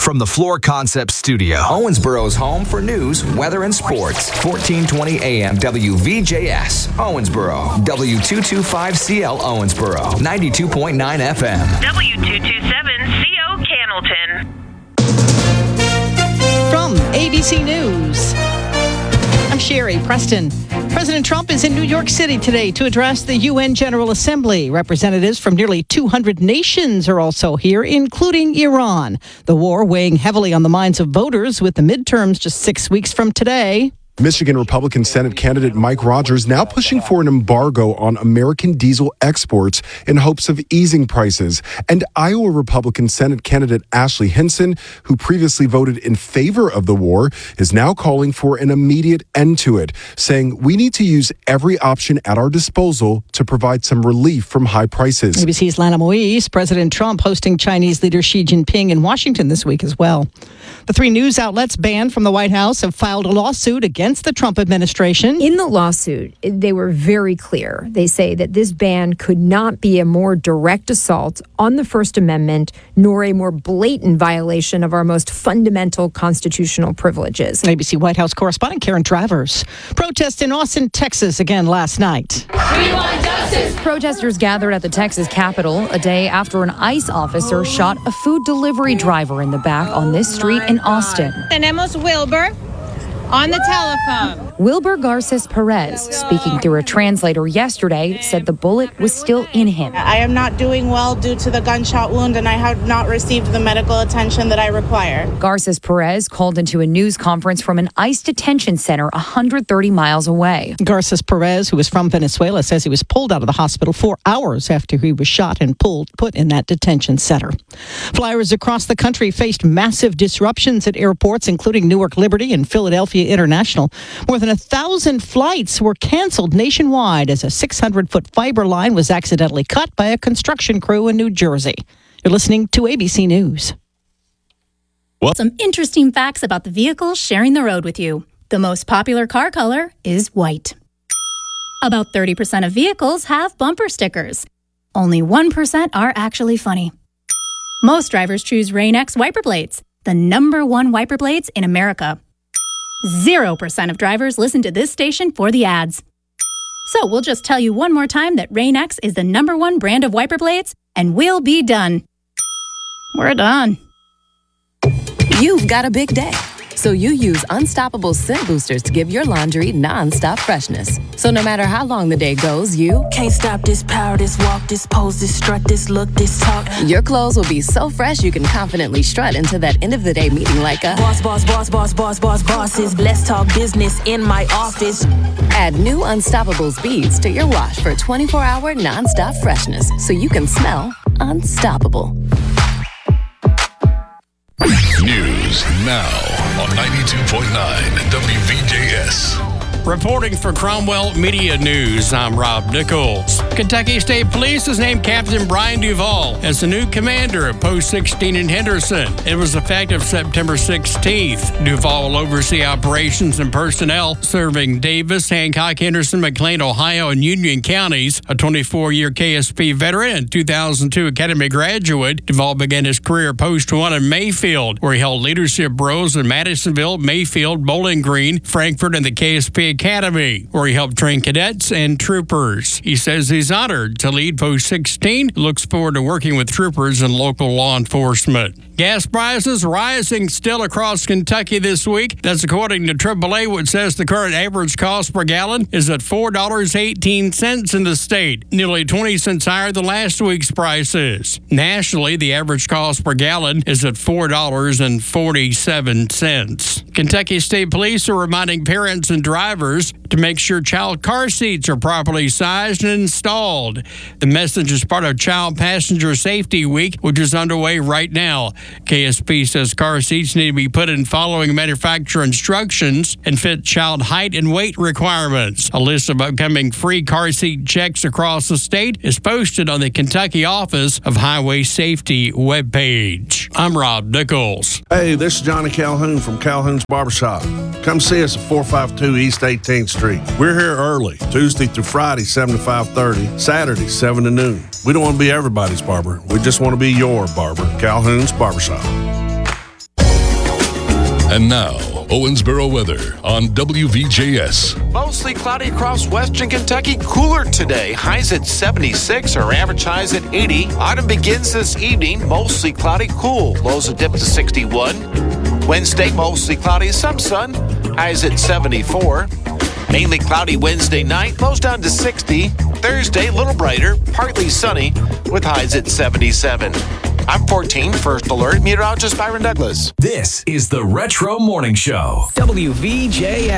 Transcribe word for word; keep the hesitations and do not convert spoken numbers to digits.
From the Floor Concepts Studio, Owensboro's home for news, weather, and sports. fourteen twenty A M W V J S, Owensboro. W two twenty-five C L Owensboro. ninety-two point nine F M. W two twenty-seven C O Cannelton. From A B C News, I'm Sherry Preston. President Trump is in New York City today to address the U N General Assembly. Representatives from nearly two hundred nations are also here, including Iran. The war weighing heavily on the minds of voters with the midterms just six weeks from today. Michigan Republican Senate candidate Mike Rogers now pushing for an embargo on American diesel exports in hopes of easing prices. And Iowa Republican Senate candidate Ashley Hinson, who previously voted in favor of the war, is now calling for an immediate end to it, saying we need to use every option at our disposal to provide some relief from high prices. A B C's Lana Moise. President Trump hosting Chinese leader Xi Jinping in Washington this week as well. The three news outlets banned from the White House have filed a lawsuit against against the Trump administration. In the lawsuit, they were very clear. They say that this ban could not be a more direct assault on the First Amendment, nor a more blatant violation of our most fundamental constitutional privileges. A B C White House correspondent Karen Travers. Protests in Austin, Texas again last night. We want justice. Protesters gathered at the Texas Capitol a day after an ICE officer shot a food delivery driver in the back on this street in Austin. Tenemos Wilbur on the telephone. Wilbur Garces Perez, speaking through a translator yesterday, said the bullet was still in him. I am not doing well due to the gunshot wound, and I have not received the medical attention that I require. Garces Perez called into a news conference from an ICE detention center one hundred thirty miles away. Garces Perez, who is from Venezuela, says he was pulled out of the hospital four hours after he was shot and pulled put in that detention center. Flyers across the country faced massive disruptions at airports, including Newark Liberty and Philadelphia International. More than a thousand flights were canceled nationwide as a six hundred foot fiber line was accidentally cut by a construction crew in New Jersey. You're listening to A B C News. What? Some interesting facts about the vehicles sharing the road with you. The most popular car color is white. About thirty percent of vehicles have bumper stickers. Only one percent are actually funny. Most drivers choose Rain-X wiper blades, the number one wiper blades in America. Zero percent of drivers listen to this station for the ads. So we'll just tell you one more time that Rain-X is the number one brand of wiper blades, and we'll be done. We're done. You've got a big day, so you use Unstoppable Scent Boosters to give your laundry non-stop freshness. So no matter how long the day goes, you can't stop this power, this walk, this pose, this strut, this look, this talk. Your clothes will be so fresh you can confidently strut into that end of the day meeting like a boss, boss, boss, boss, boss, boss, bosses. Let's talk business in my office. Add new Unstoppables beads to your wash for twenty-four hour non-stop freshness, so you can smell unstoppable. News now on ninety-two point nine W V J S. Reporting for Cromwell Media News, I'm Rob Nichols. Kentucky State Police has named Captain Brian Duvall as the new commander of Post sixteen in Henderson. It was effective September sixteenth. Duvall will oversee operations and personnel serving Davis, Hancock, Henderson, McLean, Ohio, and Union counties. A twenty-four year K S P veteran and two thousand two Academy graduate, Duvall began his career at Post one in Mayfield, where he held leadership roles in Madisonville, Mayfield, Bowling Green, Frankfort, and the K S P Academy, where he helped train cadets and troopers. He says he's honored to lead Post sixteen, looks forward to working with troopers and local law enforcement. Gas prices rising still across Kentucky this week. That's according to triple A, which says the current average cost per gallon is at four dollars and eighteen cents in the state, nearly twenty cents higher than last week's prices. Nationally, the average cost per gallon is at four dollars and forty-seven cents. Kentucky State Police are reminding parents and drivers to make sure child car seats are properly sized and installed. The message is part of Child Passenger Safety Week, which is underway right now. K S P says car seats need to be put in following manufacturer instructions and fit child height and weight requirements. A list of upcoming free car seat checks across the state is posted on the Kentucky Office of Highway Safety webpage. I'm Rob Nichols. Hey, this is Johnny Calhoun from Calhoun's Barbershop. Come see us at four fifty-two East eighteenth Street. We're here early, Tuesday through Friday, seven to five thirty, Saturday, seven to noon. We don't want to be everybody's barber. We just want to be your barber. Calhoun's Barbershop. And now, Owensboro weather on W V J S. Mostly cloudy across western Kentucky. Cooler today. Highs at seventy-six. Our average highs at eighty. Autumn begins this evening. Mostly cloudy, cool. Lows a dip to sixty-one. Wednesday, mostly cloudy, some sun. Highs at seventy-four. Mainly cloudy Wednesday night. Lows down to sixty. Thursday, a little brighter. Partly sunny with highs at seventy-seven. I'm fourteen, First Alert, meteorologist Byron Douglas. This is the Retro Morning Show. W V J S.